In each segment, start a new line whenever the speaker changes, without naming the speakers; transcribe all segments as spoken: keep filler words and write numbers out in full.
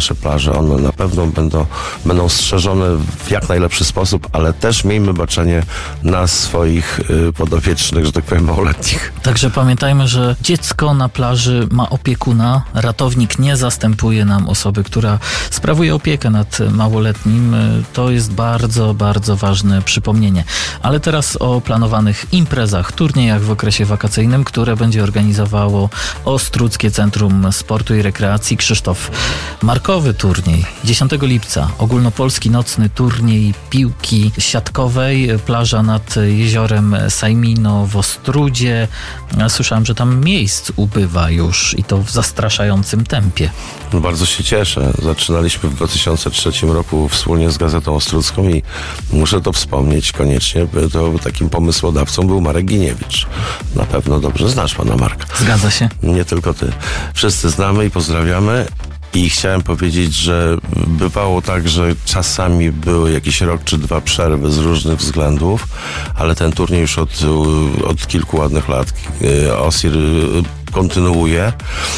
nasze plaże. One na pewno będą, będą strzeżone w jak najlepszy sposób, ale też miejmy baczenie na swoich y, podopiecznych, że tak powiem, małoletnich.
Także pamiętajmy, że dziecko na plaży ma opiekuna. Ratownik nie zastępuje nam osoby, która sprawuje opiekę nad małoletnim. To jest bardzo, bardzo ważne przypomnienie. Ale teraz o planowanych imprezach, turniejach w okresie wakacyjnym, które będzie organizowało Ostródzkie Centrum Sportu i Rekreacji. Krzysztof, markowy turniej dziesiątego lipca, ogólnopolski nocny turniej piłki siatkowej, plaża nad jeziorem Sajmino w Ostródzie. Słyszałem, że tam miejsc ubywa już i to w zastraszającym tempie.
No bardzo się cieszę. Zaczynaliśmy w dwa tysiące trzecim roku wspólnie z Gazetą Ostródzką i muszę to wspomnieć koniecznie, to takim pomysłodawcą był Marek Giniewicz. Na pewno dobrze znasz pana Marka.
Zgadza się.
Nie tylko ty. Wszyscy znamy i pozdrawiamy. I chciałem powiedzieć, że bywało tak, że czasami były jakieś rok czy dwa przerwy z różnych względów, ale ten turniej już od, od kilku ładnych lat OSIR kontynuuje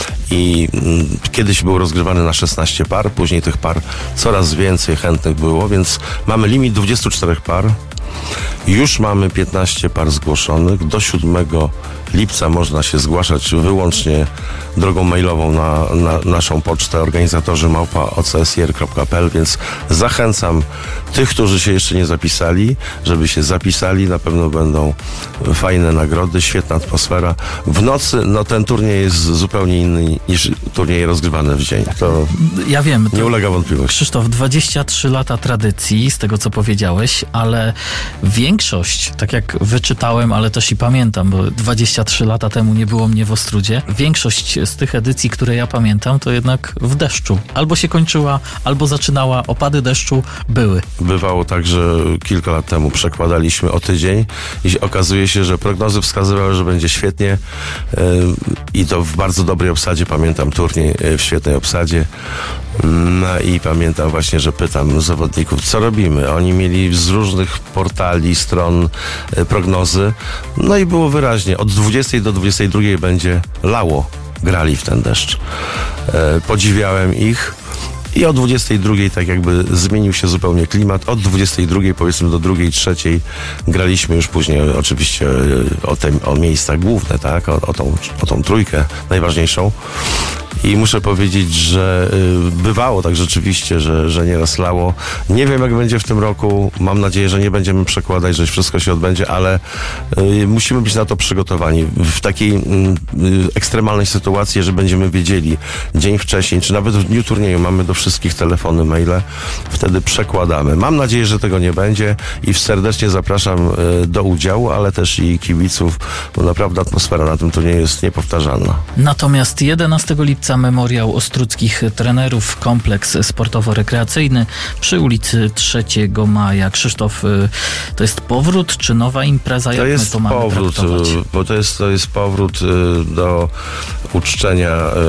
i kiedyś był rozgrywany na szesnaście par, później tych par coraz więcej chętnych było, więc mamy limit dwudziestu czterech par. Już mamy piętnaście par zgłoszonych. Do siódmego lipca można się zgłaszać wyłącznie drogą mailową na, na naszą pocztę organizatorzy małpa o c s i r kropka p l, więc zachęcam tych, którzy się jeszcze nie zapisali, żeby się zapisali. Na pewno będą fajne nagrody, świetna atmosfera. W nocy, no ten turniej jest zupełnie inny niż turnieje rozgrywane w dzień. To
ja wiem. To
nie ulega wątpliwości.
Krzysztof, dwadzieścia trzy lata tradycji, z tego co powiedziałeś, ale większość, tak jak wyczytałem, ale też i pamiętam, bo dwadzieścia trzy lata temu nie było mnie w Ostródzie, większość z tych edycji, które ja pamiętam, to jednak w deszczu. Albo się kończyła, albo zaczynała, opady deszczu były.
Bywało tak, że kilka lat temu przekładaliśmy o tydzień i okazuje się, że prognozy wskazywały, że będzie świetnie yy, i to w bardzo dobrej obsadzie. Pamiętam turniej w świetnej obsadzie. No i pamiętam właśnie, że pytam zawodników, co robimy. Oni mieli z różnych portali, stron e, prognozy. No i było wyraźnie, od dwudziestej do dwudziestej drugiej będzie lało. Grali w ten deszcz. E, podziwiałem ich. I o dwudziestej drugiej tak jakby zmienił się zupełnie klimat. Od dwudziestej drugiej powiedzmy do drugiej, trzeciej graliśmy już później oczywiście o, te, o miejsca główne, tak? O, o, tą, o tą trójkę najważniejszą. I muszę powiedzieć, że y, bywało tak rzeczywiście, że, że nieraz lało. Nie wiem, jak będzie w tym roku. Mam nadzieję, że nie będziemy przekładać, że wszystko się odbędzie, ale y, musimy być na to przygotowani. W takiej y, y, ekstremalnej sytuacji, że będziemy wiedzieli dzień wcześniej, czy nawet w dniu turnieju mamy do wszystkich telefony, maile, wtedy przekładamy. Mam nadzieję, że tego nie będzie i serdecznie zapraszam y, do udziału, ale też i kibiców, bo naprawdę atmosfera na tym turnieju jest niepowtarzalna.
Natomiast jedenastego lipca memoriał ostródzkich trenerów, kompleks sportowo-rekreacyjny przy ulicy trzeciego maja. Krzysztof, to jest powrót czy nowa impreza?
To
Jak
jest
my to mamy
powrót,
traktować?
bo to jest, to jest powrót do uczczenia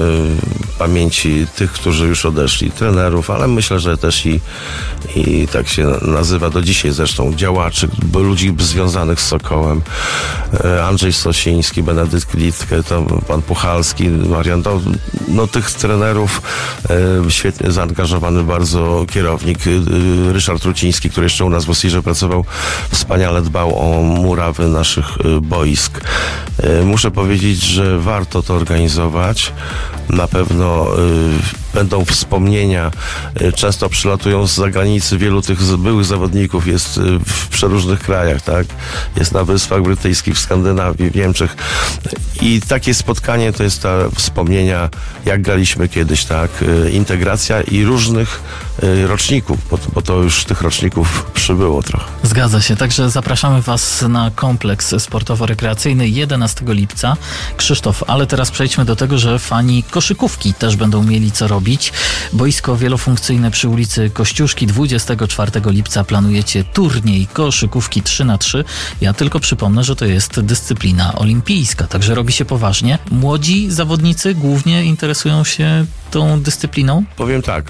y, pamięci tych, którzy już odeszli, trenerów, ale myślę, że też i, i tak się nazywa do dzisiaj zresztą działaczy, bo ludzi związanych z Sokołem. Y, Andrzej Stosiński, Benedykt Litke, to pan Puchalski, Marian, to, no tych trenerów, y, świetnie zaangażowany bardzo kierownik y, Ryszard Ruciński, który jeszcze u nas w Osirze pracował, wspaniale dbał o murawy naszych y, boisk. Y, muszę powiedzieć, że warto to organizować. Na pewno y, będą wspomnienia. Y, często przylatują z zagranicy. Wielu tych byłych zawodników jest y, w przeróżnych krajach, tak? Jest na Wyspach Brytyjskich, w Skandynawii, w Niemczech. I takie spotkanie to jest ta wspomnienia, jak graliśmy kiedyś, tak? Y, integracja i różnych y, roczników, bo, bo to już tych roczników przybyło trochę.
Zgadza się, także zapraszamy Was na kompleks sportowo-rekreacyjny jedenastego lipca. Krzysztof, ale teraz przejdźmy do tego, że fani koszykówki też będą mieli co robić. Boisko wielofunkcyjne przy ulicy Kościuszki. dwudziestego czwartego lipca planujecie turniej koszykówki trzy na trzy. Ja tylko przypomnę, że to jest dyscyplina olimpijska, także robi się poważnie. Młodzi zawodnicy głównie interesują się tą dyscypliną?
Powiem tak,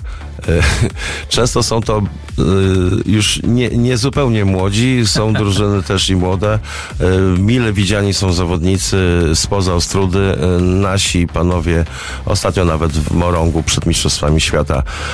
często są to już nie, nie zupełnie młodzi, są drużyny też i młode. Mile widziani są zawodnicy spoza Ostródy. Nasi panowie ostatnio nawet w Morągu przed Mistrzostwami Świata